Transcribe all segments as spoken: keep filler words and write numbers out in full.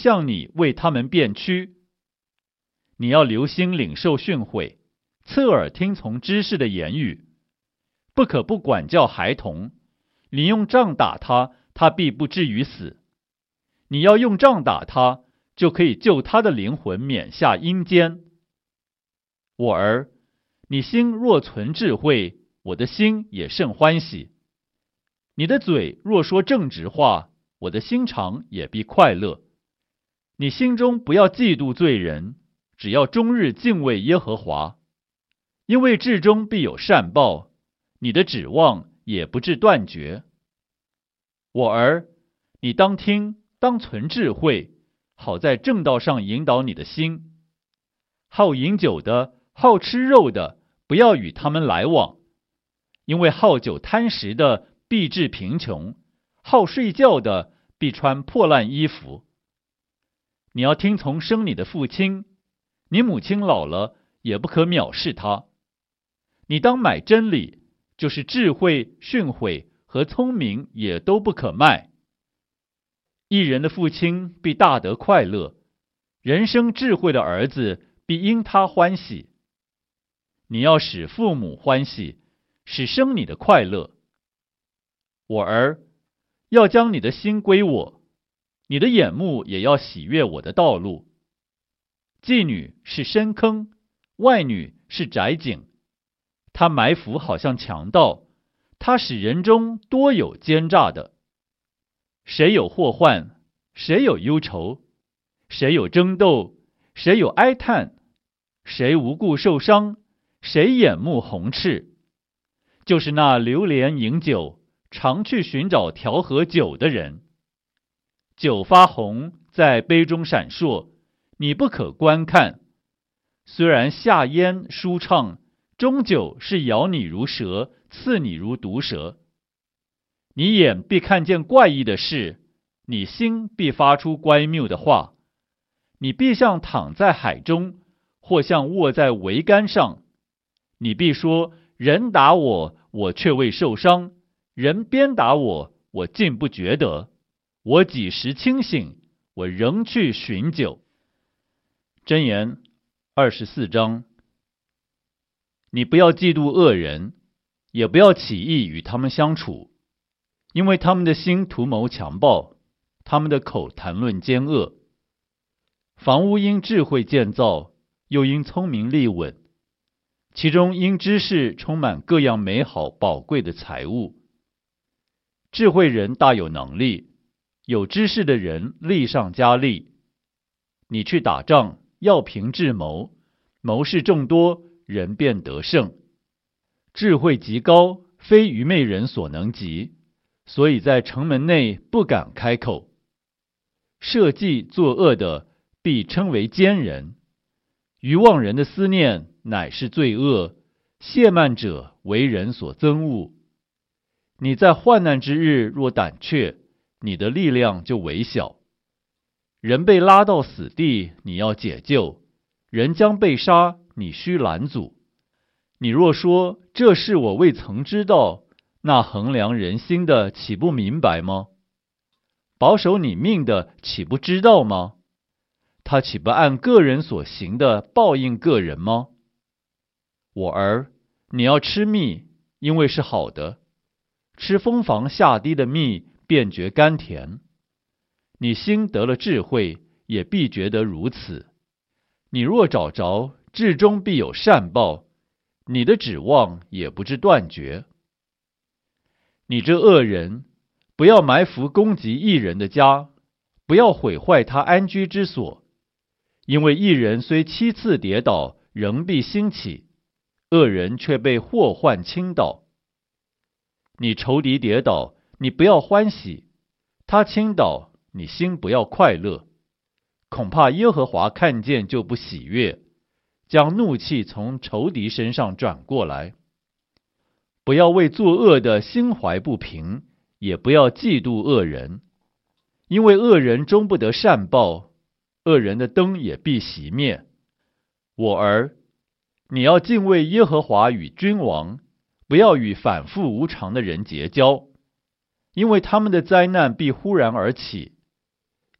向你为他们辩屈。你要留心领受训诲，侧耳听从知识的言语，不可不管教孩童。你用杖打他，他必不至于死；你要用杖打他，就可以救他的灵魂免下阴间。我儿，你心若存智慧，我的心也甚欢喜。你的嘴若说正直话，我的心肠也必快乐。你心中不要嫉妒罪人，只要终日敬畏耶和华，因为至终必有善报，你的指望也不致断绝。我儿，你当听，当存智慧，好在正道上引导你的心。好饮酒的，好吃肉的，不要与他们来往，因为好酒贪食的必致贫穷，好睡觉的必穿破烂衣服。你要听从生你的父亲，你母亲老了也不可藐视她。你当买真理，就是智慧、训诲和聪明也都不可卖。一人的父亲必大得快乐，人生智慧的儿子必因他欢喜。你要使父母欢喜，使生你的快乐。我儿，要将你的心归我，你的眼目也要喜悦我的道路。妓女是深坑，外女是窄井，她埋伏好像强盗，她使人中多有奸诈的。谁有祸患，谁有忧愁，谁有争斗，谁有哀叹，谁无故受伤，谁眼目红赤，就是那流连饮酒，常去寻找调和酒的人。酒发红，在杯中闪烁，你不可观看。虽然下咽舒畅，终究是咬你如蛇，刺你如毒蛇。你眼必看见怪异的事，你心必发出乖谬的话。你必像躺在海中，或像卧在桅杆上。你必说，人打我，我却未受伤；人鞭打我，我竟不觉得。我几时清醒，我仍去寻酒。箴言二十四章。你不要嫉妒恶人，也不要起意与他们相处，因为他们的心图谋强暴，他们的口谈论奸恶。房屋因智慧建造，又因聪明立稳，其中因知识充满各样美好宝贵的财物。智慧人大有能力，有知识的人力上加力。你去打仗，要凭智谋，谋士众多，人便得胜。智慧极高，非愚昧人所能及，所以在城门内不敢开口。设计作恶的，必称为奸人；愚妄人的思念乃是罪恶，亵慢者为人所憎恶。你在患难之日若胆怯，你的力量就微小。人被拉到死地，你要解救；人将被杀，你须拦阻。你若说，这事我未曾知道，那衡量人心的岂不明白吗？保守你命的岂不知道吗？他岂不按个人所行的报应个人吗？我儿，你要吃蜜，因为是好的；吃蜂房下滴的蜜，便觉甘甜。你心得了智慧，也必觉得如此。你若找着，至终必有善报，你的指望也不致断绝。你这恶人，不要埋伏攻击义人的家，不要毁坏他安居之所，因为义人虽七次跌倒，仍必兴起，恶人却被祸患倾倒。你仇敌跌倒，你不要欢喜；他倾倒，你心不要快乐。恐怕耶和华看见就不喜悦，将怒气从仇敌身上转过来。不要为作恶的心怀不平，也不要嫉妒恶人，因为恶人终不得善报，恶人的灯也必熄灭。我儿，你要敬畏耶和华与君王，不要与反复无常的人结交，因为他们的灾难必忽然而起。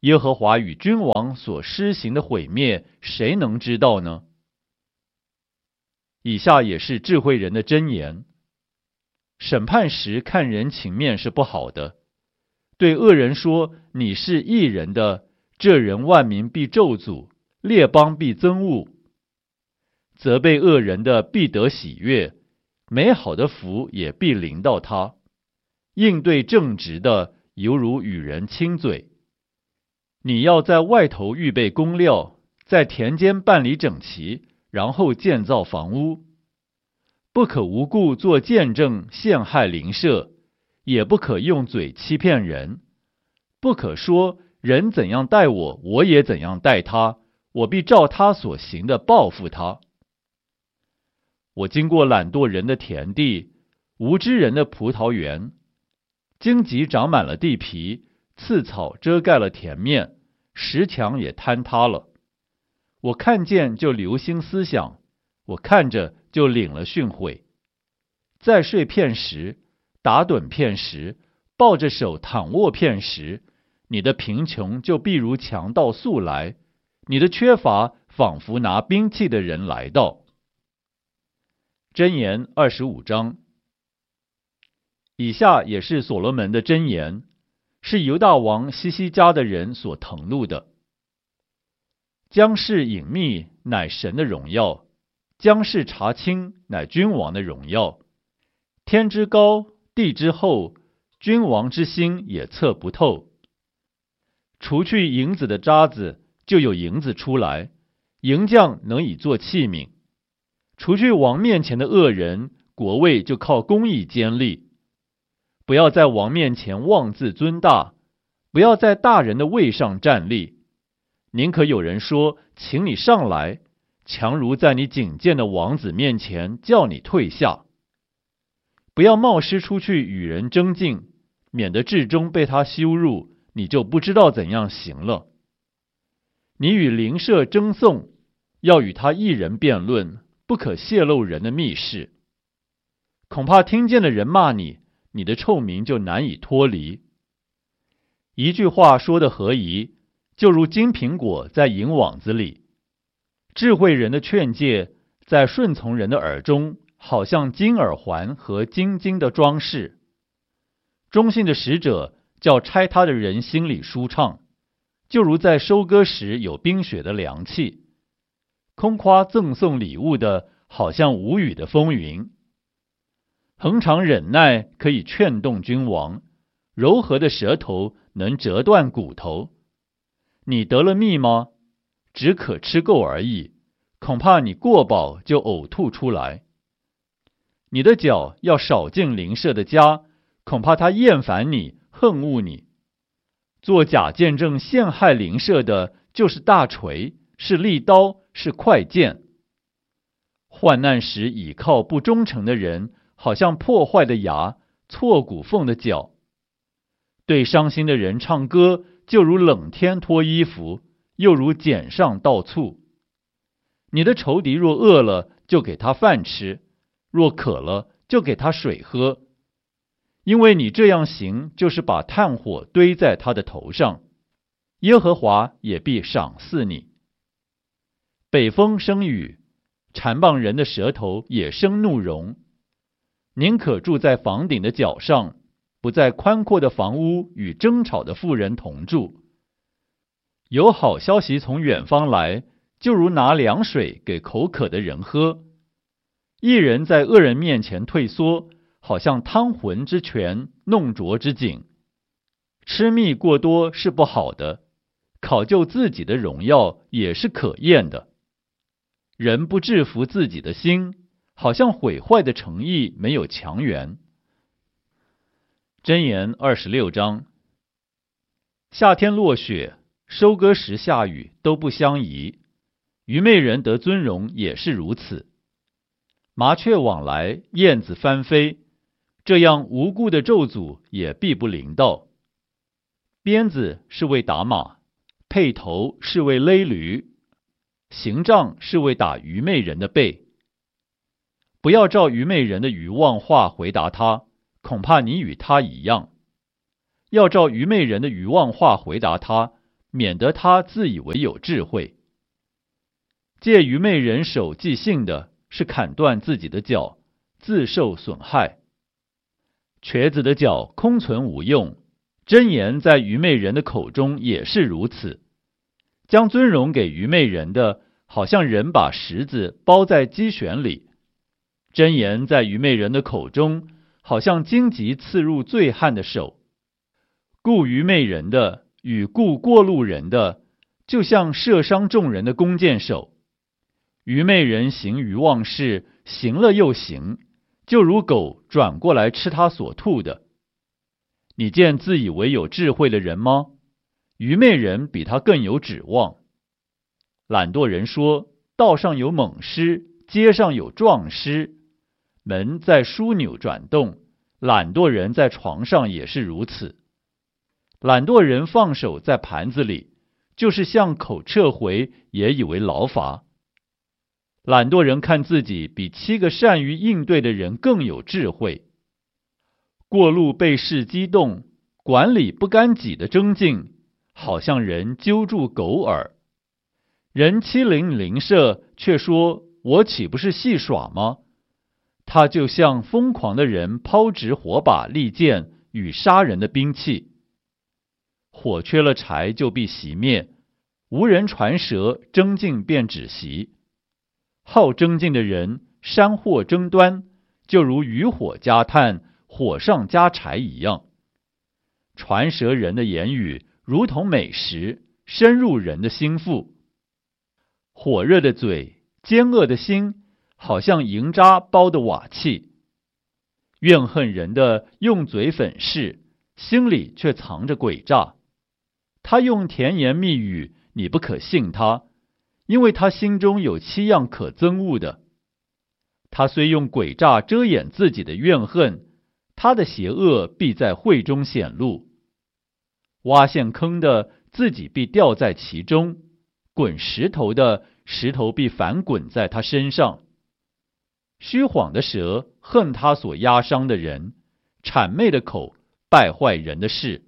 耶和华与君王所施行的毁灭，谁能知道呢？以下也是智慧人的箴言：审判时看人情面是不好的，对恶人说你是义人的，这人万民必咒诅，列邦必憎恶。责备恶人的必得喜悦，美好的福也必临到他。应对正直的，犹如与人亲嘴。你要在外头预备工料，在田间办理整齐，然后建造房屋。不可无故做见证陷害邻舍，也不可用嘴欺骗人。不可说人怎样待我，我也怎样待他，我必照他所行的报复他。我经过懒惰人的田地，无知人的葡萄园，荆棘长满了地皮，刺草遮盖了田面，石墙也坍塌了。我看见就留心思想，我看着就领了训诲。再睡片时，打盹片时，抱着手躺卧片时，你的贫穷就必如强盗速来，你的缺乏仿佛拿兵器的人来到。箴言二十五章。以下也是所罗门的箴言，是犹大王西西家的人所誊录的。将事隐秘，乃神的荣耀；将事查清，乃君王的荣耀。天之高，地之厚，君王之心也测不透。除去银子的渣子，就有银子出来，银匠能以作器皿。除去王面前的恶人，国位就靠公义坚立。不要在王面前妄自尊大，不要在大人的位上站立。宁可有人说，请你上来，强如在你警戒的王子面前叫你退下。不要冒失出去与人争竞，免得至终被他羞辱，你就不知道怎样行了。你与邻舍争讼，要与他一人辩论，不可泄露人的密事。恐怕听见的人骂你，你的臭名就难以脱离。一句话说的合宜，就如金苹果在银网子里。智慧人的劝诫，在顺从人的耳中，好像金耳环和金金的装饰。忠信的使者叫拆他的人心里舒畅，就如在收割时有冰雪的凉气。空夸赠送礼物的，好像无雨的风云。恒常忍耐可以劝动君王，柔和的舌头能折断骨头。你得了蜜吗？只可吃够而已，恐怕你过饱就呕吐出来。你的脚要少进邻舍的家，恐怕他厌烦你，恨恶你。做假见证陷害邻舍的，就是大锤，是利刀，是快剑。患难时倚靠不忠诚的人，好像破坏的牙，错骨缝的脚。对伤心的人唱歌，就如冷天脱衣服，又如碱上倒醋。你的仇敌若饿了，就给他饭吃；若渴了，就给他水喝。因为你这样行，就是把炭火堆在他的头上，耶和华也必赏赐你。北风生雨，缠棒人的舌头也生怒容。宁可住在房顶的角上，不在宽阔的房屋与争吵的妇人同住。有好消息从远方来，就如拿凉水给口渴的人喝。一人在恶人面前退缩，好像汤浑之泉，弄浊之井。吃蜜过多是不好的，考究自己的荣耀也是可厌的。人不制服自己的心，好像毁坏的诚意没有强援。箴言二十六章。夏天落雪，收割时下雨，都不相宜。愚昧人得尊荣也是如此。麻雀往来，燕子翻飞，这样无故的咒诅也必不临到。鞭子是为打马，辔头是为勒驴，刑杖是为打愚昧人的背。不要照愚昧人的愚妄话回答他，恐怕你与他一样。要照愚昧人的愚妄话回答他， 免得他自以为有智慧。借愚昧人手即兴的是砍断自己的脚，自受损害。瘸子的脚空存无用，箴言在愚昧人的口中也是如此。将尊荣给愚昧人的，好像人把石子包在鸡旋里；箴言在愚昧人的口中，好像荆棘刺入醉汉的手。顾愚昧人的与顾过路人的，就像射伤众人的弓箭手。愚昧人行愚妄事，行了又行，就如狗转过来吃他所吐的。你见自以为有智慧的人吗？愚昧人比他更有指望。懒惰人说，道上有猛狮，街上有壮狮，门在枢纽转动，懒惰人在床上也是如此。懒惰人放手在盘子里，就是向口撤回，也以为劳乏。懒惰人看自己比七个善于应对的人更有智慧。过路被事激动，管理不干己的争竞，好像人揪住狗耳。人欺凌邻舍，却说我岂不是戏耍吗？他就像疯狂的人抛掷火把、利剑与杀人的兵器。火缺了柴就必熄灭，无人传舌，争竞便止息。好争竞的人，山祸争端，就如渔火加炭，火上加柴一样。传舌人的言语如同美食，深入人的心腹。火热的嘴，奸恶的心，好像银渣包的瓦器。怨恨人的用嘴粉饰，心里却藏着诡诈。他用甜言蜜语，你不可信他，因为他心中有七样可憎恶的。他虽用诡诈遮掩自己的怨恨，他的邪恶必在会中显露。挖陷坑的，自己必掉在其中；滚石头的，石头必反滚在他身上。虚谎的舌恨他所压伤的人，谄媚的口败坏人的事。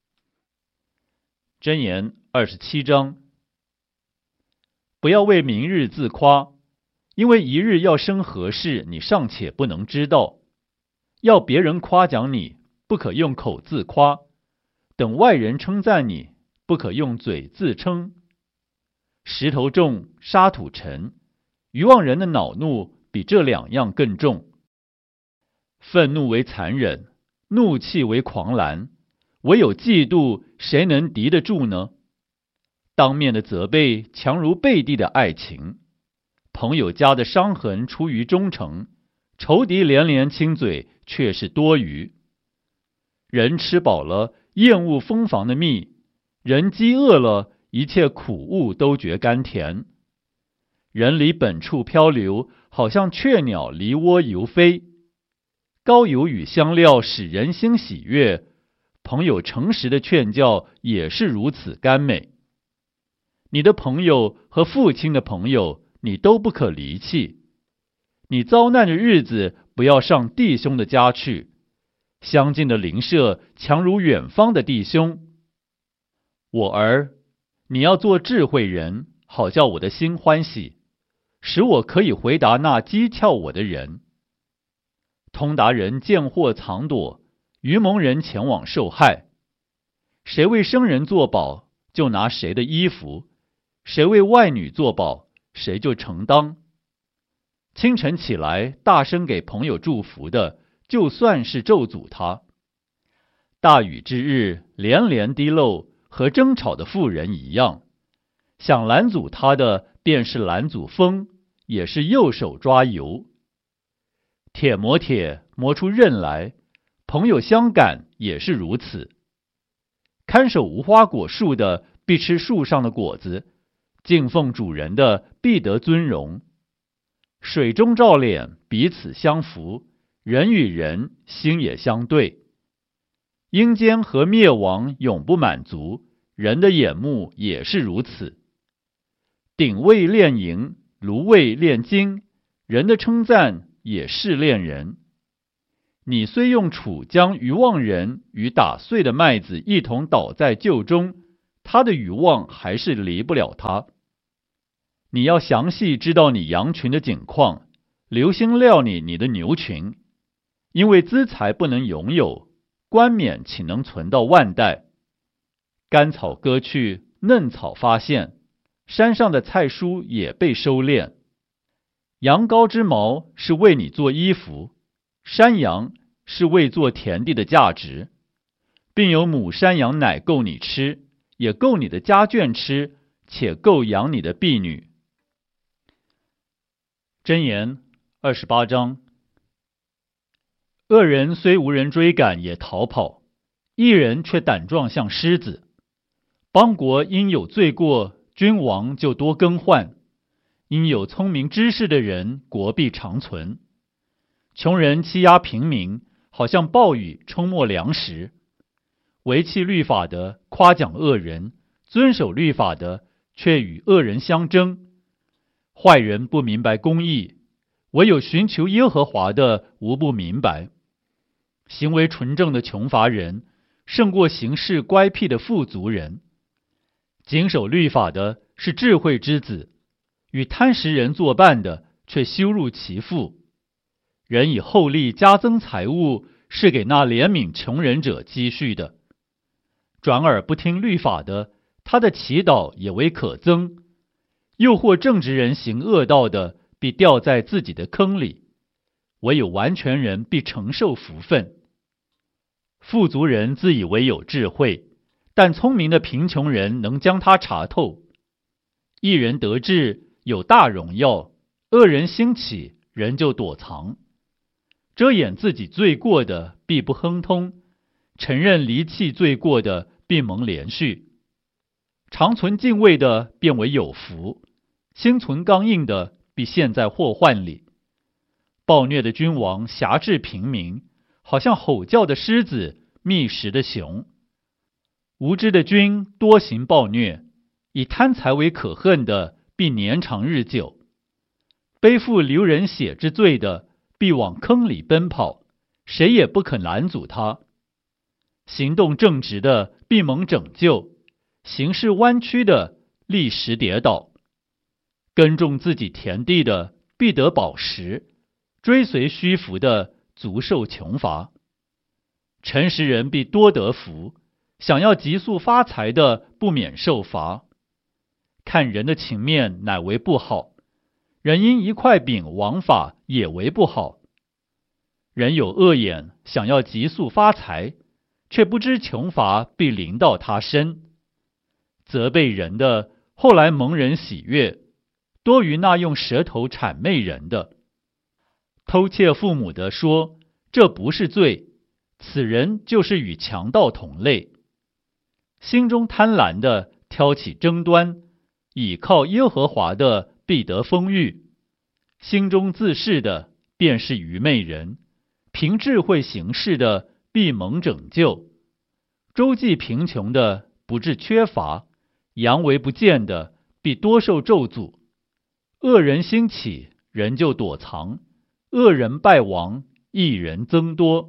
箴言二十七章。不要为明日自夸，因为一日要生何事，你尚且不能知道。要别人夸奖你，不可用口自夸；等外人称赞你，不可用嘴自称。石头重，沙土沉，愚妄人的恼怒比这两样更重。愤怒为残忍，怒气为狂澜，唯有嫉妒，谁能敌得住呢？当面的责备强如背地的爱情，朋友家的伤痕出于忠诚，仇敌连连亲嘴却是多余。人吃饱了，厌恶蜂房的蜜；人饥饿了，一切苦物都觉甘甜。人离本处漂流，好像雀鸟离窝游飞。膏油与香料使人心喜悦，朋友诚实的劝教也是如此甘美。你的朋友和父亲的朋友，你都不可离弃。你遭难的日子，不要上弟兄的家去。相近的邻舍强如远方的弟兄。我儿，你要做智慧人，好叫我的心欢喜，使我可以回答那讥诮我的人。通达人见祸藏躲，愚蒙人前往受害。谁为生人作保，就拿谁的衣服；谁为外女作保，谁就承当。清晨起来，大声给朋友祝福的，就算是咒诅他。大雨之日，连连滴漏，和争吵的妇人一样。想拦阻他的，便是拦阻风，也是右手抓油。铁磨铁，磨出刃来，朋友相感也是如此。看守无花果树的，必吃树上的果子；敬奉主人的，必得尊荣。水中照脸，彼此相扶；人与人，心也相对。阴间和灭亡永不满足，人的眼目也是如此。鼎位炼银，炉位炼金，人的称赞也是炼人。你虽用杵将愚妄人与打碎的麦子一同倒在臼中， 他的渔网还是离不了他。你要详细知道你羊群的景况，留心料理你的牛群，因为资财不能永有，冠冕岂能存到万代？干草割去，嫩草发现，山上的菜蔬也被收敛。羊羔之毛是为你做衣服，山羊是为做田地的价值，并有母山羊奶够你吃，也够你的家眷吃，且够养你的婢女。箴言二十八章。恶人虽无人追赶也逃跑，义人却胆壮像狮子。邦国因有罪过，君王就多更换；因有聪明知识的人，国必长存。穷人欺压平民，好像暴雨冲没粮食。违弃律法的夸奖恶人，遵守律法的却与恶人相争。坏人不明白公义，唯有寻求耶和华的无不明白。行为纯正的穷乏人，胜过行事乖僻的富足人。谨守律法的是智慧之子，与贪食人作伴的却羞辱其父。人以厚利加增财物，是给那怜悯穷人者积蓄的。转耳不听律法的，他的祈祷也为可憎。诱惑正直人行恶道的，必掉在自己的坑里。唯有完全人必承受福分。富足人自以为有智慧，但聪明的贫穷人能将他查透。一人得志有大荣耀，恶人兴起，人就躲藏。遮掩自己罪过的必不亨通，承认离弃罪过的必蒙连续。长存敬畏的变为有福，心存刚硬的必陷在祸患里。暴虐的君王辖制平民，好像吼叫的狮子，觅食的熊。无知的君多行暴虐，以贪财为可恨的必年长日久。背负流人血之罪的必往坑里奔跑，谁也不肯拦阻他。行动正直的必蒙拯救，行事弯曲的立时跌倒。耕种自己田地的必得饱食，追随虚浮的足受穷乏。诚实人必多得福，想要急速发财的不免受罚。看人的情面乃为不好，人因一块饼枉法也为不好。人有恶眼，想要急速发财，却不知穷乏必临到他身。责备人的后来蒙人喜悦，多于那用舌头谄媚人的。偷窃父母的说，这不是罪，此人就是与强盗同类。心中贪婪的挑起争端，倚靠耶和华的必得丰裕。心中自恃的便是愚昧人，凭智慧行事的必蒙拯救。周济贫穷的不致缺乏，佯为不见的必多受咒诅。恶人兴起，人就躲藏；恶人败亡，义人增多。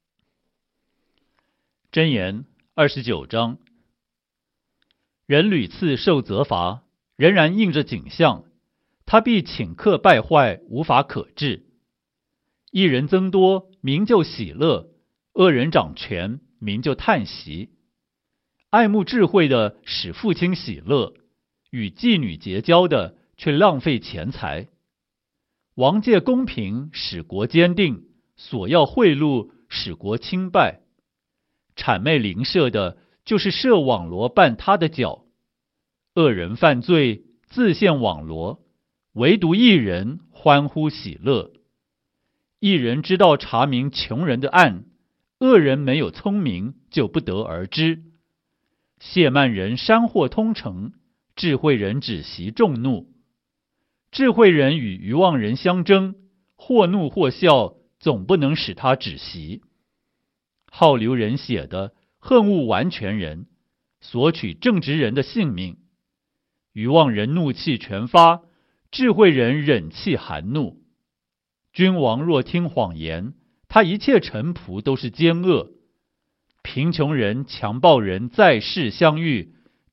箴言二十九章。人屡次受责罚，仍然应着景象，他必顷刻败坏，无法可治。一人增多，民就喜乐；恶人掌权，民就叹息。爱慕智慧的使父亲喜乐，与妓女结交的却浪费钱财。王借公平，使国坚定；索要贿赂，使国倾败。谄媚邻舍的，就是设网罗绊他的脚。恶人犯罪，自陷网罗，唯独义人欢呼喜乐。义人知道查明穷人的案，恶人没有聪明，就不得而知。亵慢人山祸通城，智慧人止息众怒。智慧人与愚妄人相争，或怒或笑，总不能使他止息。好流人血的，恨恶完全人，索取正直人的性命。愚妄人怒气全发，智慧人忍气含怒。君王若听谎言，他一切臣仆都是奸恶。贫穷人强暴人在世相遇，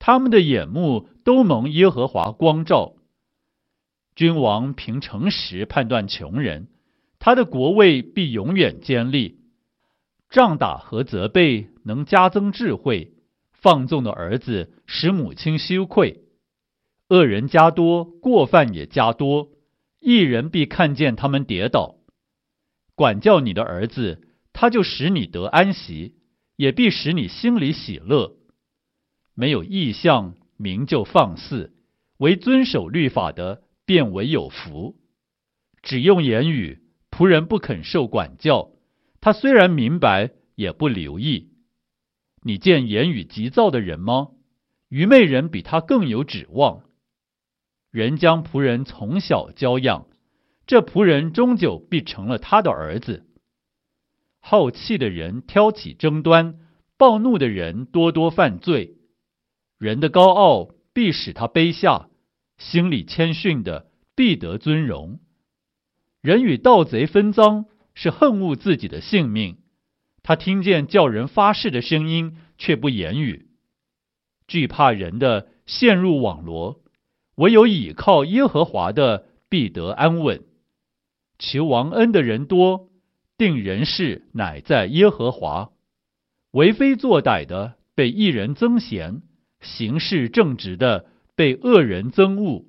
他们的眼目都蒙耶和华光照。君王凭诚实判断穷人，他的国位必永远坚立。杖打和责备能加增智慧，放纵的儿子使母亲羞愧。恶人加多，过犯也加多，义人必看见他们跌倒。管教你的儿子，他就使你得安息，也必使你心里喜乐。没有异象，民就放肆；唯遵守律法的，便为有福。只用言语，仆人不肯受管教，他虽然明白，也不留意。你见言语急躁的人吗？愚昧人比他更有指望。人将仆人从小教养，这仆人终究必成了他的儿子。好气的人挑起争端，暴怒的人多多犯罪。人的高傲必使他卑下，心里谦逊的必得尊荣。人与盗贼分赃，是恨恶自己的性命。他听见叫人发誓的声音，却不言语。惧怕人的陷入网罗，唯有倚靠耶和华的必得安稳。求王恩的人多，定人事乃在耶和华。为非作歹的被义人增贤，行事正直的被恶人憎恶。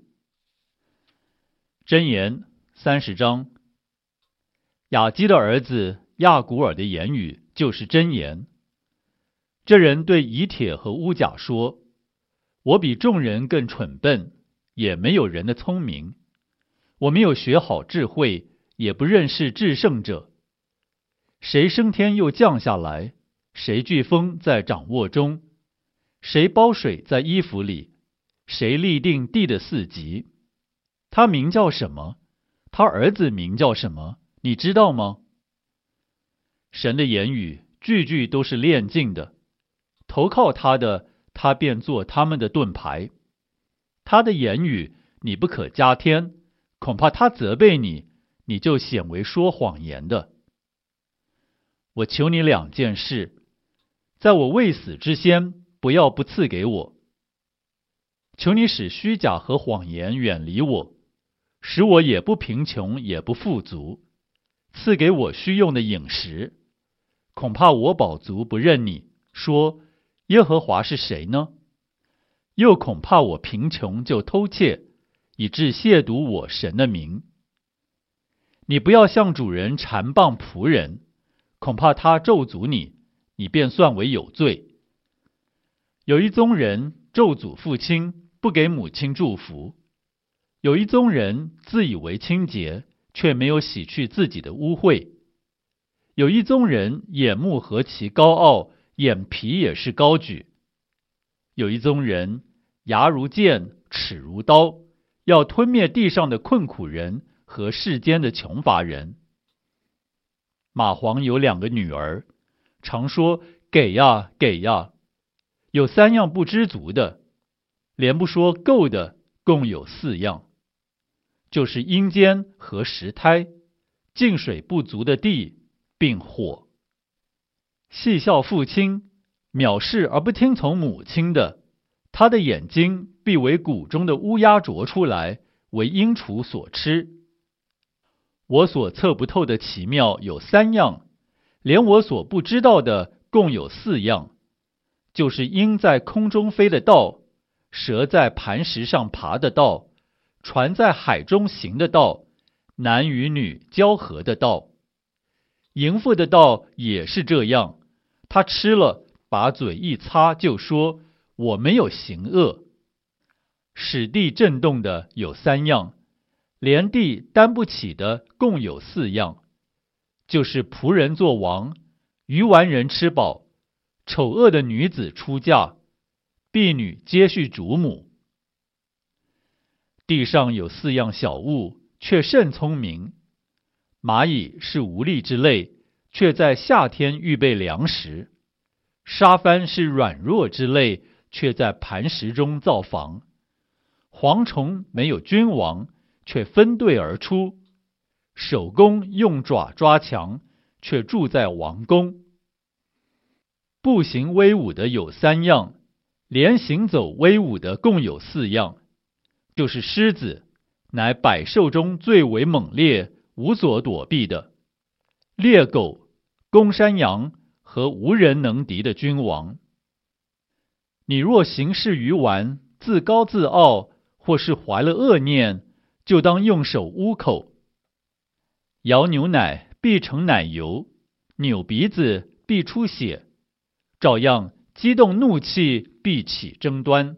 箴言三十章。雅基的儿子亚古尔的言语就是箴言。这人对以铁和乌甲说：我比众人更蠢笨，也没有人的聪明。我没有学好智慧，也不认识至圣者。谁升天又降下来？谁飓风在掌握中？谁包水在衣服里？谁立定地的四极？他名叫什么？他儿子名叫什么？你知道吗？神的言语句句都是炼净的，投靠他的，他便做他们的盾牌。他的言语你不可加添，恐怕他责备你，你就显为说谎言的。我求你两件事，在我未死之先，不要不赐给我。求你使虚假和谎言远离我，使我也不贫穷也不富足，赐给我需用的饮食。恐怕我饱足不认你，说耶和华是谁呢？又恐怕我贫穷就偷窃，以致亵渎我神的名。你不要向主人缠谤仆人，恐怕他咒诅你，你便算为有罪。有一宗人咒诅父亲，不给母亲祝福；有一宗人自以为清洁，却没有洗去自己的污秽；有一宗人眼目何其高傲，眼皮也是高举；有一宗人牙如剑，齿如刀，要吞灭地上的困苦人和世间的穷乏人。蚂蟥有两个女儿，常说给呀给呀，有三样不知足的，连不说够的共有四样，就是阴间和石胎，净水不足的地，并火。戏笑父亲，藐视而不听从母亲的，他的眼睛必为谷中的乌鸦啄出来，为鹰雏所吃。我所测不透的奇妙有三样，连我所不知道的共有四样，就是鹰在空中飞的道，蛇在磐石上爬的道，船在海中行的道，男与女交合的道。淫妇的道也是这样，他吃了，把嘴一擦，就说我没有行恶。使地震动的有三样，连地担不起的共有四样，就是仆人做王，愚顽人吃饱，丑恶的女子出嫁，婢女接续主母。地上有四样小物，却甚聪明。蚂蚁是无力之类，却在夏天预备粮食；沙帆是软弱之类，却在磐石中造房；蝗虫没有君王，却分队而出；守宫用爪抓墙，却住在王宫。步行威武的有三样， 连行走威武的共有四样，就是狮子，乃百兽中最为猛烈、无所躲避的；猎狗、公山羊和无人能敌的君王。你若行事愚顽，自高自傲，或是怀了恶念，就当用手捂口。摇牛奶必成奶油，扭鼻子必出血，照样激动怒气必起争端。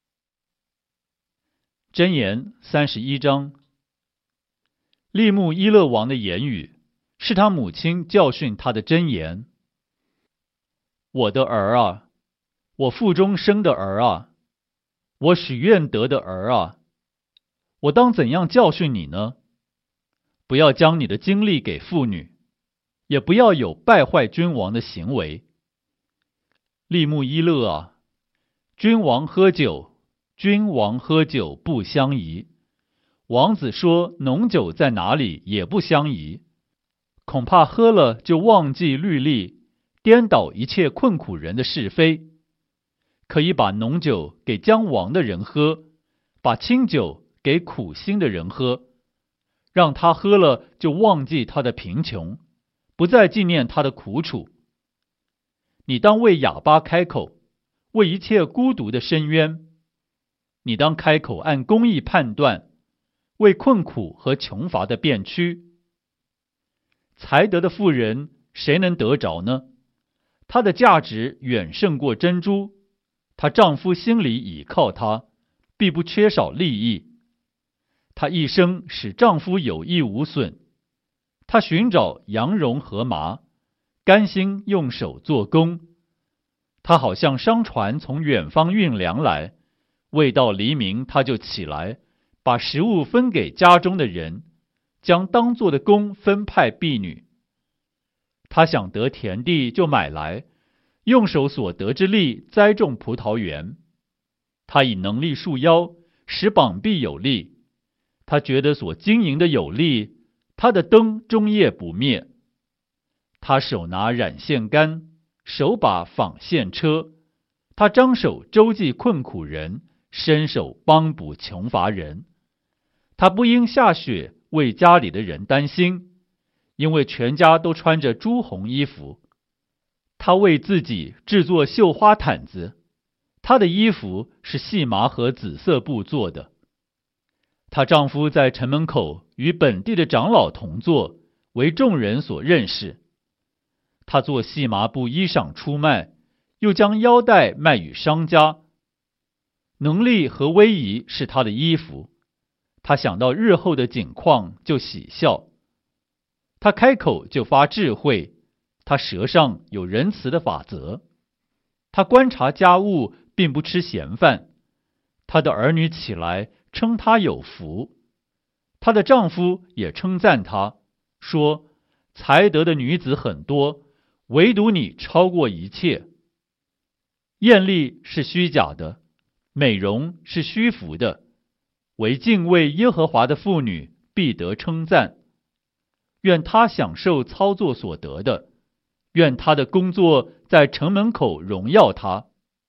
箴言三十一章。利木伊勒王的言语是他母亲教训他的箴言。我的儿啊，我腹中生的儿啊，我许愿得的儿啊，我当怎样教训你呢？不要将你的精力给妇女，也不要有败坏君王的行为。利木伊勒啊，君王喝酒，君王喝酒不相宜。王子说浓酒在哪里也不相宜，恐怕喝了就忘记律例，颠倒一切困苦人的是非。可以把浓酒给将亡的人喝，把清酒给苦心的人喝，让他喝了就忘记他的贫穷，不再纪念他的苦楚。你当为哑巴开口，为一切孤独的深渊。你当开口按公义判断，为困苦和穷乏的辩屈。才德的妇人谁能得着呢？她的价值远胜过珍珠，她丈夫心里倚靠她，必不缺少利益。她一生使丈夫有益无损，她寻找羊绒和麻，甘心用手做工。她好像商船从远方运粮来，未到黎明她就起来，把食物分给家中的人，将当做的工分派婢女。她想得田地就买来，用手所得之力栽种葡萄园。她以能力束腰，使膀臂有力。她觉得所经营的有力，她的灯终夜不灭。她手拿染线竿，手把纺线车。她张手周济困苦人，伸手帮补穷乏人。她不因下雪为家里的人担心，因为全家都穿着朱红衣服。她为自己制作绣花毯子，她的衣服是细麻和紫色布做的。她丈夫在城门口与本地的长老同坐，为众人所认识。她做细麻布衣裳出卖，又将腰带卖与商家。能力和威仪是她的衣服，她想到日后的景况就喜笑。她开口就发智慧，她舌上有仁慈的法则。她观察家务，并不吃闲饭。她的儿女起来称她有福，她的丈夫也称赞她，说才德的女子很多，唯独你超过一切。艳丽是虚假的，美容是虚浮的，唯敬畏耶和华的妇女必得称赞。愿她享受操作所得的，愿她的工作在城门口荣耀她。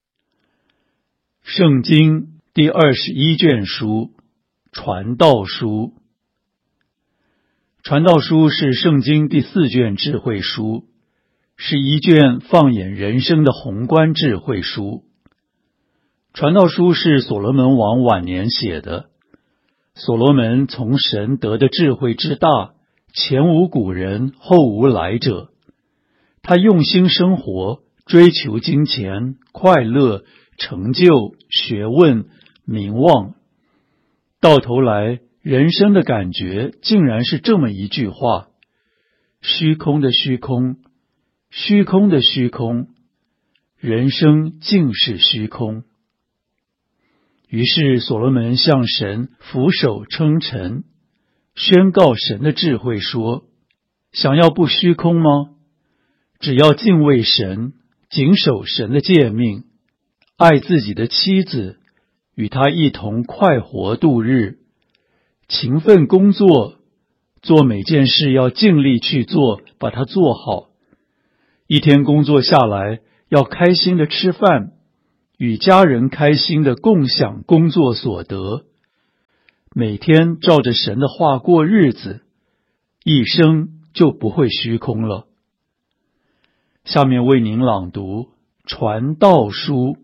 圣经第二十一卷书，传道书。传道书是圣经第四卷智慧书，是一卷放眼人生的宏观智慧书。传道书是所罗门王晚年写的。所罗门从神得的智慧之大，前无古人，后无来者。他用心生活，追求金钱、快乐、成就、学问、名望。到头来，人生的感觉竟然是这么一句话：虚空的虚空，虚空的虚空，人生竟是虚空。于是所罗门向神俯首称臣，宣告神的智慧说：想要不虚空吗？只要敬畏神，谨守神的诫命，爱自己的妻子，与他一同快活度日，勤奋工作，做每件事要尽力去做，把它做好。一天工作下来，要开心的吃饭， 与家人开心的共享工作所得，每天照着神的话过日子，一生就不会虚空了。下面为您朗读传道书。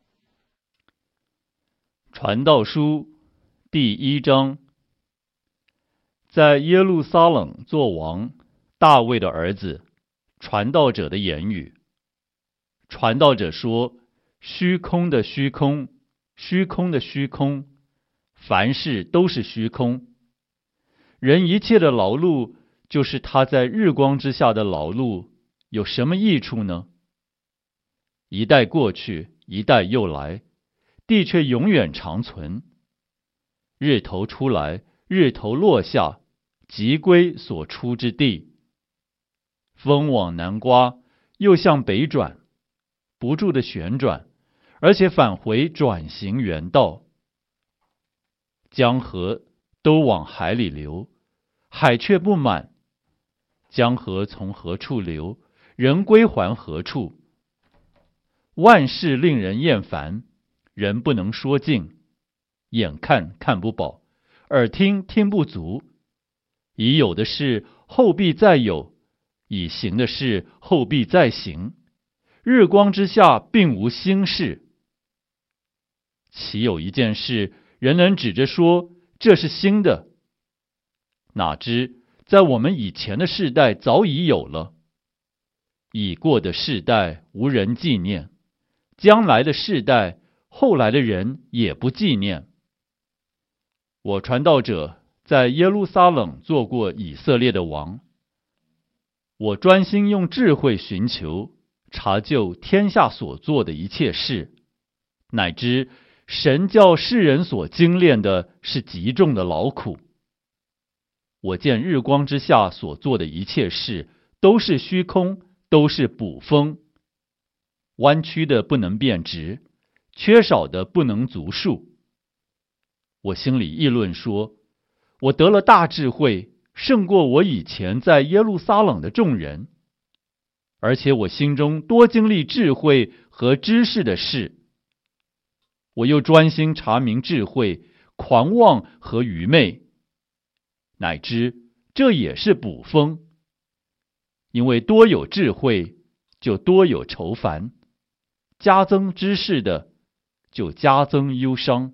传道书第一章。在耶路撒冷作王大卫的儿子传道者的言语。传道者说：虚空的虚空，虚空的虚空，凡事都是虚空。人一切的劳碌，就是他在日光之下的劳碌，有什么益处呢？一代过去，一代又来，地却永远长存。日头出来，日头落下，即归所出之地。风往南刮，又向北转，不住的旋转，而且返回转行原道。江河都往海里流，海却不满。江河从何处流，人归还何处。万事令人厌烦，人不能说尽。眼看看不饱，耳听听不足。已有的事后必再有，已行的事后必再行。日光之下并无新事。岂有一件事，人能指着说这是新的？哪知在我们以前的世代早已有了。已过的世代无人纪念，将来的世代后来的人也不纪念。我传道者在耶路撒冷做过以色列的王，我专心用智慧寻求查究天下所做的一切事，乃知神叫世人所精炼的是极重的劳苦。我见日光之下所做的一切事都是虚空，都是捕风，弯曲的不能变直，缺少的不能足数。我心里议论说，我得了大智慧，胜过我以前在耶路撒冷的众人，而且我心中多经历智慧和知识的事。我又专心查明智慧、狂妄和愚昧，乃知这也是捕风。因为多有智慧，就多有愁烦；加增知识的，就加增忧伤。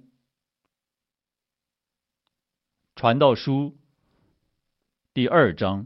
传道书第二章。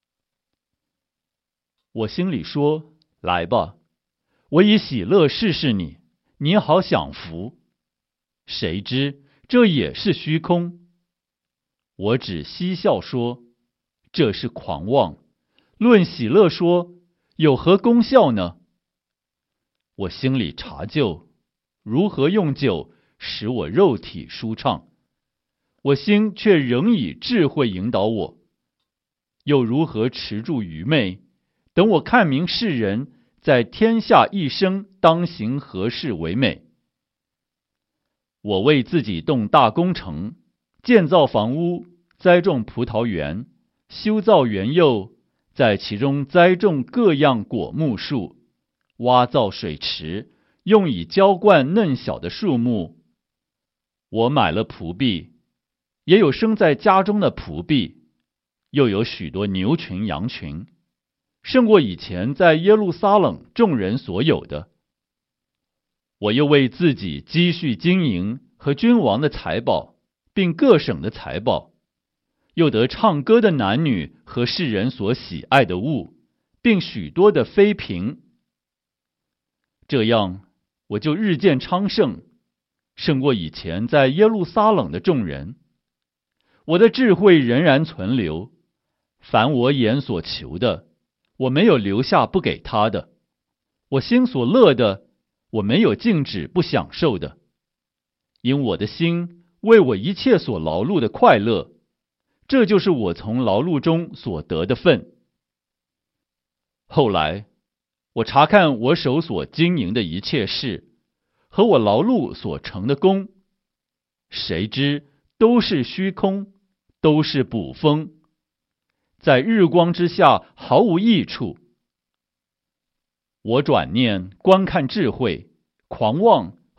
我心里说，来吧，我以喜乐试试你，你好享福。谁知这也是虚空。我只嬉笑说，这是狂妄；论喜乐说，有何功效呢？我心里查究，如何用酒使我肉体舒畅，我心却仍以智慧引导我。又如何持住愚昧，等我看明世人在天下一生当行何事为美。我为自己动大工程，建造房屋，栽种葡萄园，修造园囿，在其中栽种各样果木树，挖造水池，用以浇灌嫩小的树木。我买了仆婢，也有生在家中的仆婢，又有许多牛群羊群，胜过以前在耶路撒冷众人所有的。我又为自己积蓄金银和君王的财宝，并各省的财宝，又得唱歌的男女和世人所喜爱的物，并许多的妃嫔。这样我就日渐昌盛，胜过以前在耶路撒冷的众人。我的智慧仍然存留，凡我眼所求的，我没有留下不给他的；我心所乐的，我没有禁止不享受的。因我的心为我一切所劳碌的快乐，这就是我从劳碌中所得的份。后来我查看我手所经营的一切事，和我劳碌所成的功，谁知都是虚空，都是捕风，在日光之下毫无益处。我转念观看智慧、狂妄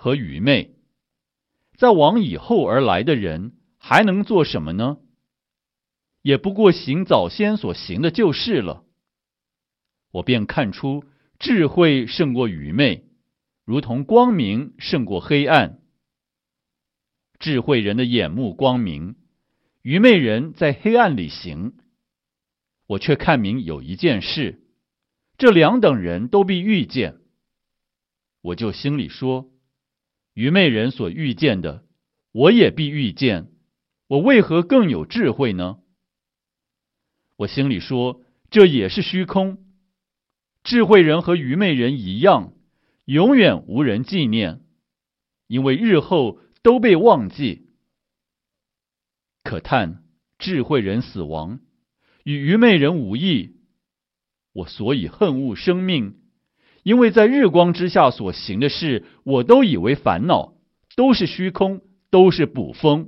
和愚昧。再往以后而来的人还能做什么呢？也不过行早先所行的就是了。我便看出智慧胜过愚昧，如同光明胜过黑暗。智慧人的眼目光明，愚昧人在黑暗里行。我却看明有一件事，这两等人都必遇见。我就心里说，愚昧人所遇见的，我也必遇见，我为何更有智慧呢？我心里说，这也是虚空。智慧人和愚昧人一样，永远无人纪念，因为日后都被忘记。可叹智慧人死亡，与愚昧人无异。我所以恨恶生命，因为在日光之下所行的事，我都以为烦恼，都是虚空，都是捕风。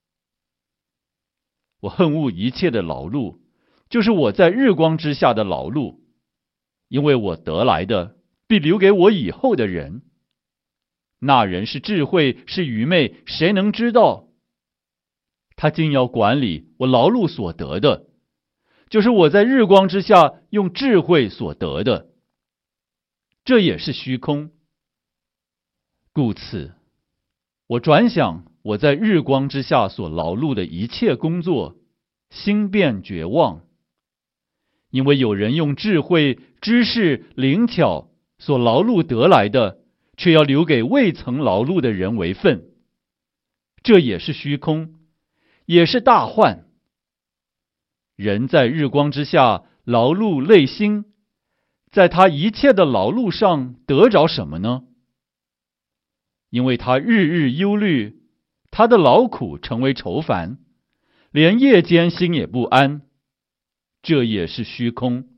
我恨恶一切的劳碌，就是我在日光之下的劳碌，因为我得来的必留给我以后的人。那人是智慧是愚昧，谁能知道？他竟要管理我劳碌所得的，就是我在日光之下用智慧所得的，这也是虚空。故此，我转想我在日光之下所劳碌的一切工作，心变绝望。因为有人用智慧、知识、灵巧所劳碌得来的，却要留给未曾劳碌的人为分，这也是虚空，也是大患。人在日光之下劳碌累心，在他一切的劳碌上得着什么呢？因为他日日忧虑，他的劳苦成为愁烦，连夜间心也不安，这也是虚空。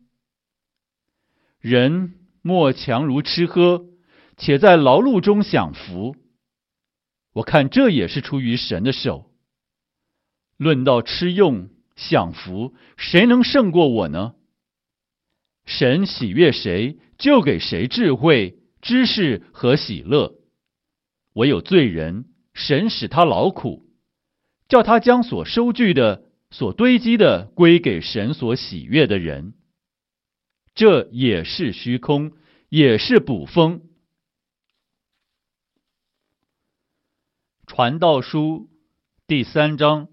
人莫强如吃喝，且在劳碌中享福，我看这也是出于神的手。论到吃用享福，谁能胜过我呢？神喜悦谁，就给谁智慧、知识和喜乐。唯有罪人，神使他劳苦，叫他将所收据的、所堆积的归给神所喜悦的人。这也是虚空，也是捕风。传道书第三章。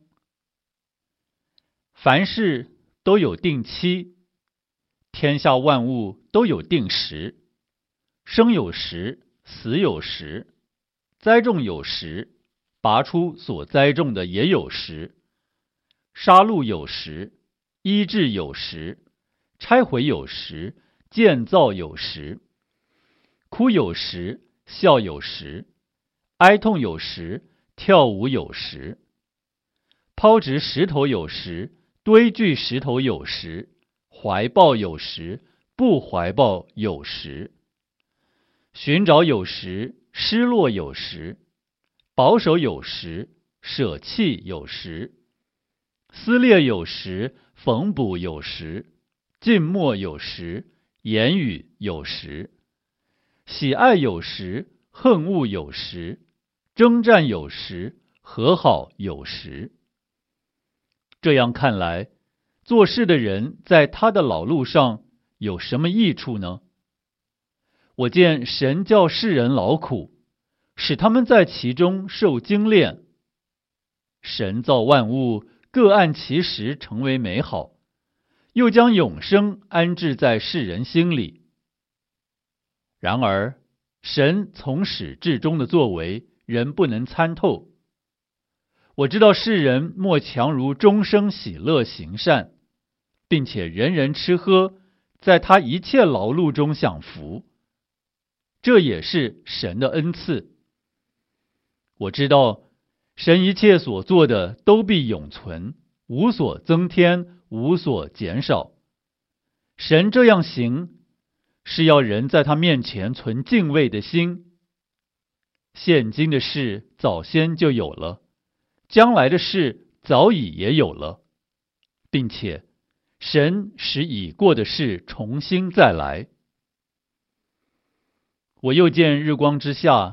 凡事都有定期，天下万物都有定时，生有时，死有时，栽种有时，拔出所栽种的也有时，杀戮有时，医治有时，拆毁有时，建造有时，哭有时，笑有时，哀痛有时，跳舞有时，抛掷石头有时，堆聚石头有时，怀抱有时，不怀抱有时，寻找有时，失落有时，保守有时，舍弃有时，撕裂有时，缝补有时，静默有时，言语有时，喜爱有时，恨恶有时，征战有时，和好有时。这样看来，做事的人在他的劳碌上有什么益处呢？我见神叫世人劳苦，使他们在其中受精炼。神造万物，各按其时成为美好，又将永生安置在世人心里。然而，神从始至终的作为，人不能参透。我知道世人莫强如终生喜乐行善，并且人人吃喝，在他一切劳碌中享福，这也是神的恩赐。我知道神一切所做的都必永存，无所增添，无所减少。神这样行，是要人在他面前存敬畏的心。现今的事早先就有了，将来的事早已也有了，并且神使已过的事重新再来。我又见日光之下，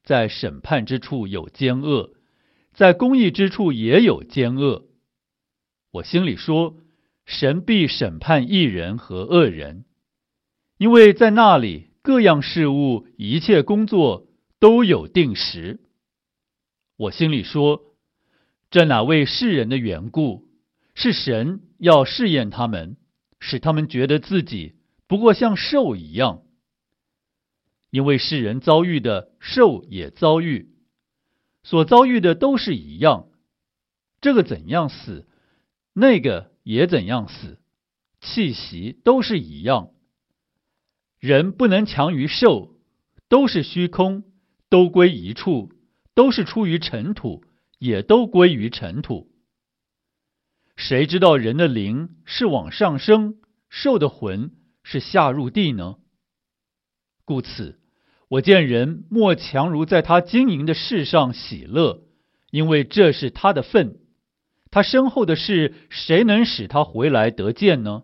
在审判之处有奸恶，在公义之处也有奸恶。我心里说，神必审判义人和恶人，因为在那里各样事物一切工作都有定时。我心里说，这哪为世人的缘故，是神要试验他们，使他们觉得自己不过像兽一样。因为世人遭遇的，兽也遭遇，所遭遇的都是一样，这个怎样死，那个也怎样死，气息都是一样。人不能强于兽，都是虚空，都归一处，都是出于尘土，也都归于尘土。谁知道人的灵是往上升，兽的魂是下入地呢？故此，我见人莫强如在他经营的事上喜乐，因为这是他的份。他身后的事，谁能使他回来得见呢？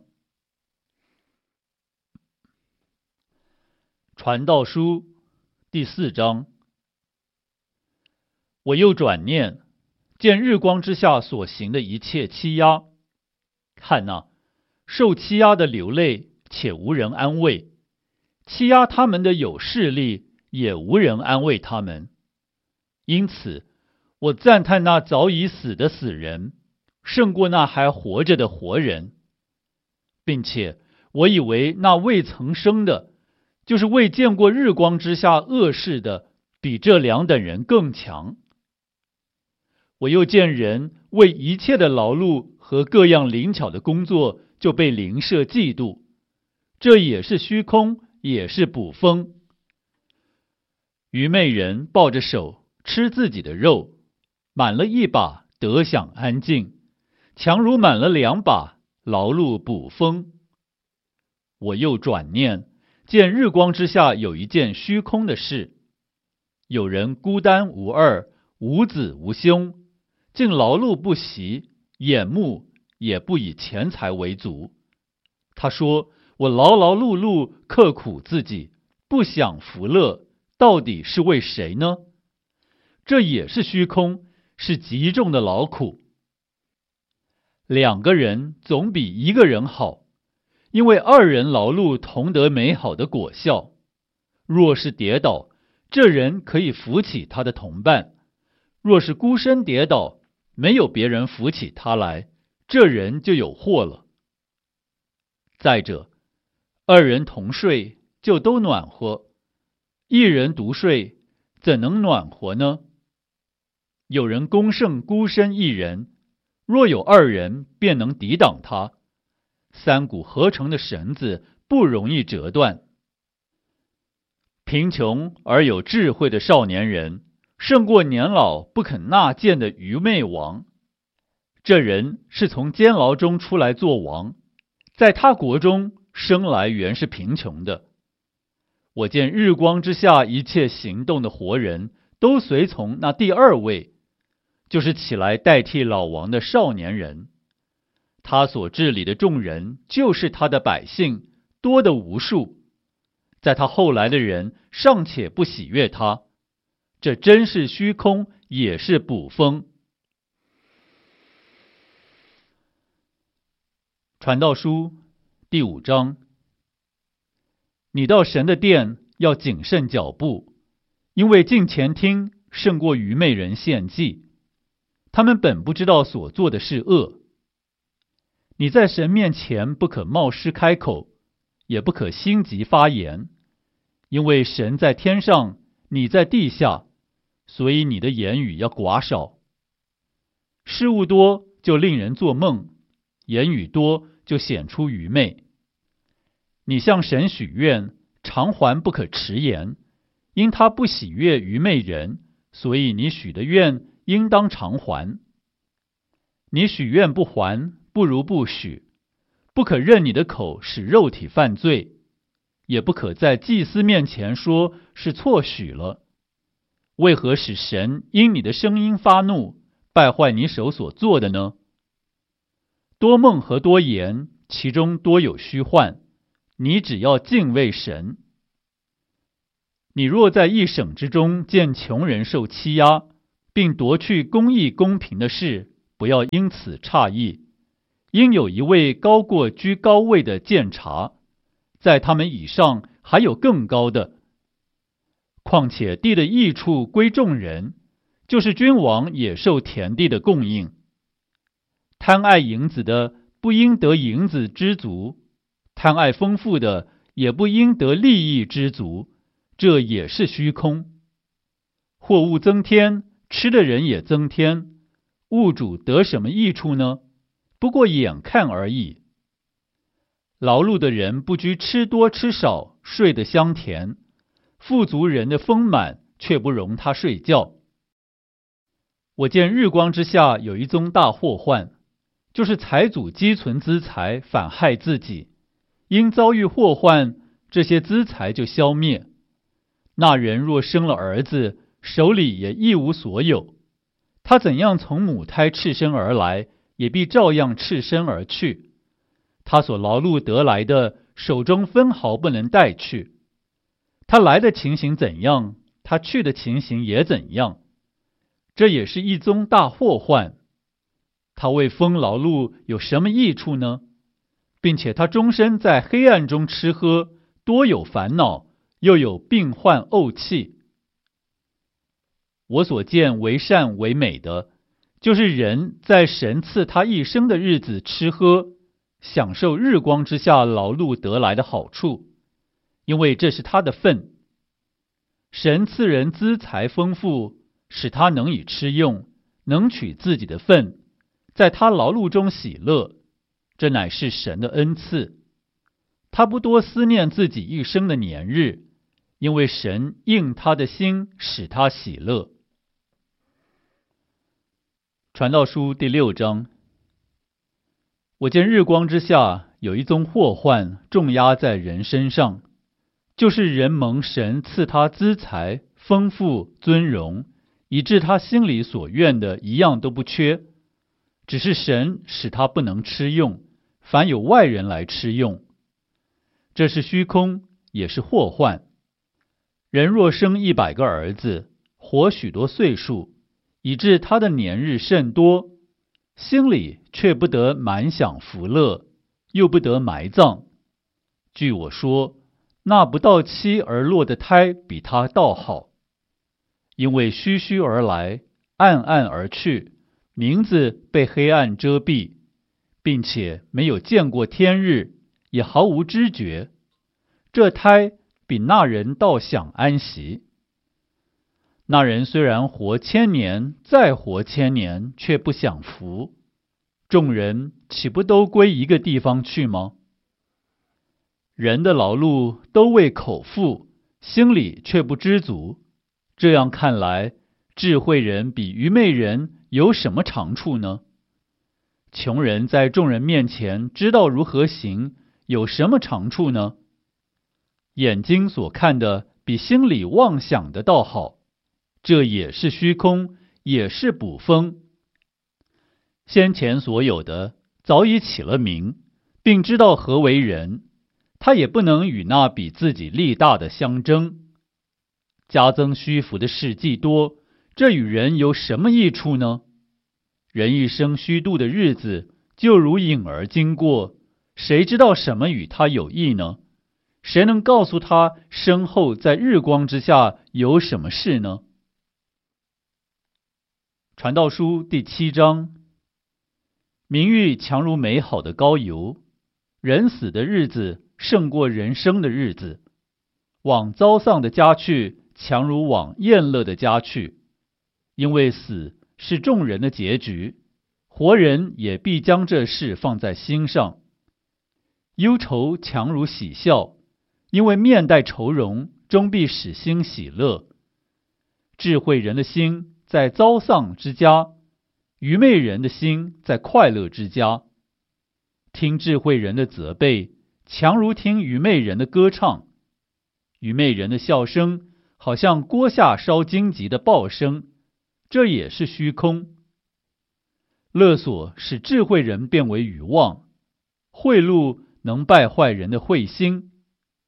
传道书第四章。我又转念，见日光之下所行的一切欺压，看哪，受欺压的流泪，且无人安慰；欺压他们的有势力，也无人安慰他们。因此，我赞叹那早已死的死人，胜过那还活着的活人，并且我以为那未曾生的，就是未见过日光之下恶事的，比这两等人更强。我又见人为一切的劳碌和各样灵巧的工作就被邻舍嫉妒，这也是虚空，也是捕风。愚昧人抱着手吃自己的肉，满了一把得享安静，强如满了两把劳碌捕风。我又转念，见日光之下有一件虚空的事，有人孤单无二，无子无兄，竟劳碌不息，眼目也不以钱财为足。他说，我劳劳碌碌，刻苦自己，不享福乐，到底是为谁呢？这也是虚空，是极重的劳苦。两个人总比一个人好，因为二人劳碌同得美好的果效。若是跌倒，这人可以扶起他的同伴；若是孤身跌倒，没有别人扶起他来，这人就有祸了。再者，二人同睡，就都暖和；一人独睡，怎能暖和呢？有人攻胜孤身一人，若有二人，便能抵挡他。三股合成的绳子不容易折断。贫穷而有智慧的少年人，胜过年老不肯纳谏的愚昧王。这人是从监牢中出来做王，在他国中生来原是贫穷的。我见日光之下一切行动的活人，都随从那第二位，就是起来代替老王的少年人。他所治理的众人，就是他的百姓，多得无数。在他后来的人，尚且不喜悦他，这真是虚空，也是捕风。传道书第五章。你到神的殿要谨慎脚步，因为近前听胜过愚昧人献祭，他们本不知道所做的是恶。你在神面前不可冒失开口，也不可心急发言，因为神在天上，你在地下，所以你的言语要寡少。事物多就令人做梦，言语多就显出愚昧。你向神许愿，偿还不可迟延，因他不喜悦愚昧人，所以你许的愿应当偿还。你许愿不还，不如不许。不可任你的口使肉体犯罪，也不可在祭司面前说是错许了。为何使神因你的声音发怒，败坏你手所做的呢？多梦和多言，其中多有虚幻，你只要敬畏神。 你若在一省之中见穷人受欺压，并夺去公义公平的事，不要因此诧异，应有一位高过居高位的监察，在他们以上还有更高的。况且地的益处归众人，就是君王也受田地的供应。贪爱银子的不应得银子知足，贪爱丰富的也不应得利益知足，这也是虚空。货物增添，吃的人也增添，物主得什么益处呢？不过眼看而已。劳碌的人不拘吃多吃少，睡得香甜；富足人的丰满却不容他睡觉。我见日光之下有一宗大祸患，就是财主积存资财，反害自己。因遭遇祸患，这些资财就消灭。那人若生了儿子，手里也一无所有，他怎样从母胎赤身而来，也必照样赤身而去。他所劳碌得来的，手中分毫不能带去。他来的情形怎样，他去的情形也怎样。这也是一宗大祸患。他为风劳碌有什么益处呢？并且他终身在黑暗中吃喝，多有烦恼，又有病患怄气。我所见为善为美的，就是人在神赐他一生的日子吃喝，享受日光之下劳碌得来的好处，因为这是他的份。神赐人资财丰富，使他能以吃用，能取自己的份，在他劳碌中喜乐，这乃是神的恩赐。他不多思念自己一生的年日，因为神应他的心，使他喜乐。传道书第六章。我见日光之下有一宗祸患重压在人身上，就是人蒙神赐他资财、丰富、尊荣，以致他心里所愿的一样都不缺，只是神使他不能吃用，反有外人来吃用。这是虚空，也是祸患。人若生一百个儿子，活许多岁数，以致他的年日甚多，心里却不得满享福乐，又不得埋葬。据我说，那不到期而落的胎比他倒好，因为虚虚而来，暗暗而去，名字被黑暗遮蔽，并且没有见过天日，也毫无知觉。这胎比那人倒享安息。那人虽然活千年，再活千年，却不享福。众人岂不都归一个地方去吗？人的劳碌都为口腹，心里却不知足。这样看来，智慧人比愚昧人有什么长处呢？穷人在众人面前知道如何行，有什么长处呢？眼睛所看的比心里妄想的倒好，这也是虚空，也是捕风。先前所有的早已起了名，并知道何为人，他也不能与那比自己力大的相争。加增虚浮的事既多，这与人有什么益处呢？人一生虚度的日子，就如影儿经过，谁知道什么与他有益呢？谁能告诉他身后在日光之下有什么事呢？传道书第七章。名誉强如美好的膏油，人死的日子胜过人生的日子。往遭丧的家去，强如往宴乐的家去，因为死是众人的结局，活人也必将这事放在心上。忧愁强如喜笑，因为面带愁容，终必使心喜乐。智慧人的心在遭丧之家，愚昧人的心在快乐之家。听智慧人的责备，强如听愚昧人的歌唱。愚昧人的笑声，好像锅下烧荆棘的爆声，这也是虚空。勒索使智慧人变为愚妄，贿赂能败坏人的慧心。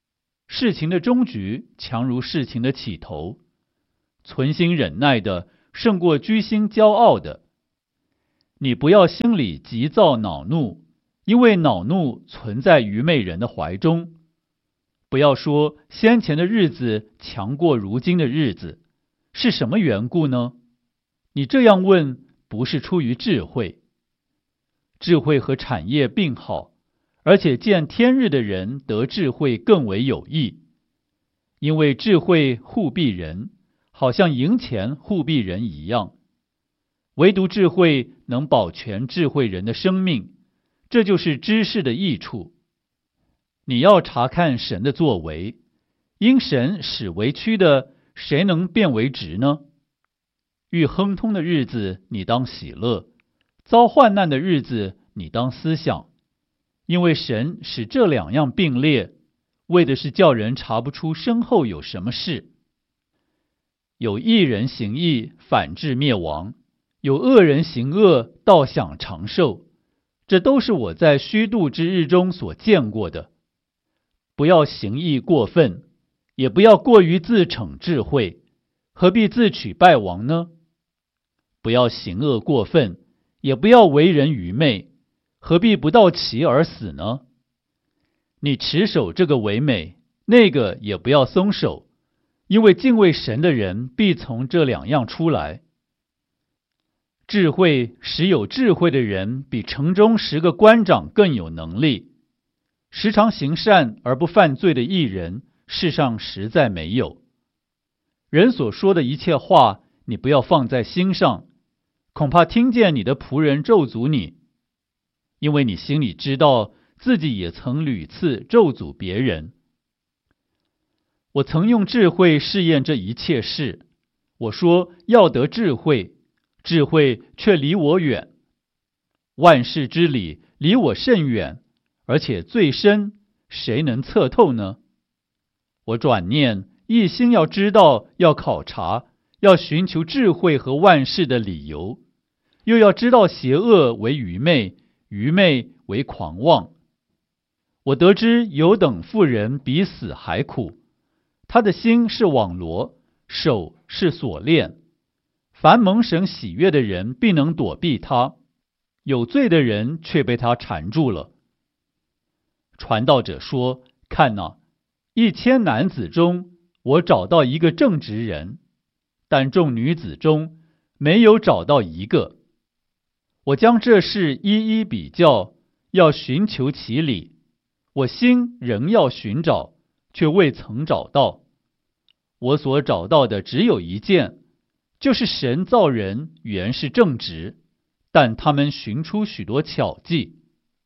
事情的终局强如事情的起头。存心忍耐的胜过居心骄傲的。你不要心里急躁恼怒，因为恼怒存在愚昧人的怀中。不要说先前的日子强过如今的日子，是什么缘故呢？你这样问，不是出于智慧。智慧和产业并好，而且见天日的人得智慧更为有益，因为智慧护庇人，好像银钱护庇人一样。唯独智慧能保全智慧人的生命，这就是知识的益处。你要查看神的作为，因神使为曲的，谁能变为直呢？遇亨通的日子，你当喜乐；遭患难的日子，你当思想。因为神使这两样并列，为的是叫人查不出身后有什么事。有义人行义，反致灭亡；有恶人行恶，倒享长寿。这都是我在虚度之日中所见过的。不要行义过分，也不要过于自逞智慧，何必自取败亡呢？不要行恶过分，也不要为人愚昧，何必不到期而死呢？你持守这个为美，那个也不要松手，因为敬畏神的人必从这两样出来。智慧使有智慧的人比城中十个官长更有能力。时常行善而不犯罪的义人，世上实在没有。人所说的一切话，你不要放在心上，恐怕听见你的仆人咒诅你，因为你心里知道自己也曾屡次咒诅别人。我曾用智慧试验这一切事，我说要得智慧，智慧却离我远。万事之理离我甚远，而且最深，谁能测透呢？我转念一心要知道，要考察，要寻求智慧和万事的理由，又要知道邪恶为愚昧，愚昧为狂妄。我得知有等妇人比死还苦，他的心是网罗，手是锁链。凡蒙神喜悦的人必能躲避他，有罪的人却被他缠住了。传道者说，看哪，一千男子中，我找到一个正直人，但众女子中没有找到一个。我将这事一一比较，要寻求其理，我心仍要寻找，却未曾找到。我所找到的只有一件，就是神造人原是正直，但他们寻出许多巧计。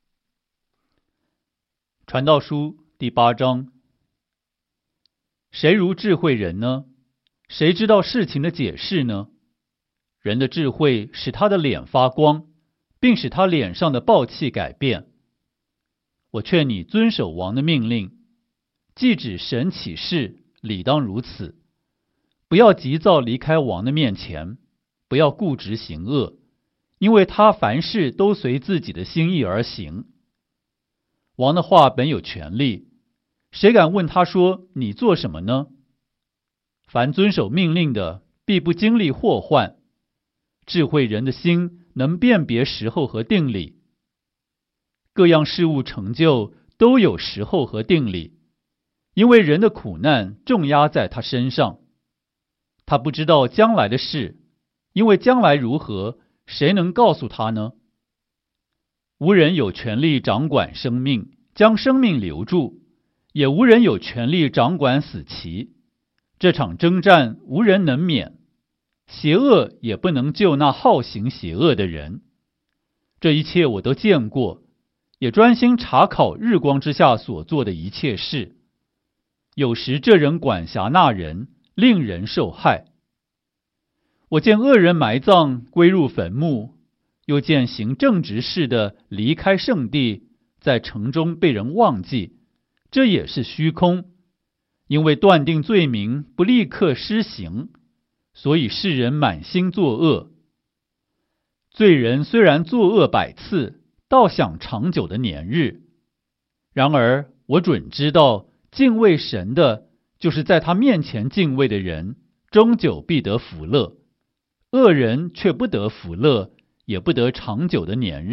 传道书第八章。谁如智慧人呢？谁知道事情的解释呢？人的智慧使他的脸发光，并使他脸上的暴气改变。我劝你遵守王的命令，既指神起誓，理当如此。不要急躁离开王的面前，不要固执行恶，因为他凡事都随自己的心意而行。王的话本有权利，谁敢问他说，你做什么呢？凡遵守命令的，必不经历祸患。智慧人的心能辨别时候和定理。各样事物成就都有时候和定理，因为人的苦难重压在他身上。他不知道将来的事，因为将来如何，谁能告诉他呢？无人有权利掌管生命，将生命留住，也无人有权利掌管死期。这场征战无人能免，邪恶也不能救那好行邪恶的人。这一切我都见过，也专心查考日光之下所做的一切事。有时这人管辖那人，令人受害。我见恶人埋葬，归入坟墓，又见行正直事的离开圣地，在城中被人忘记，这也是虚空。因为断定罪名不立刻施行，所以世人满心作恶。罪人虽然作恶百次，倒享长久的年日。然而我准知道， 敬畏神的，就是在他面前敬畏的人，终久必得福乐；恶人却不得福乐，也不得长久的年日。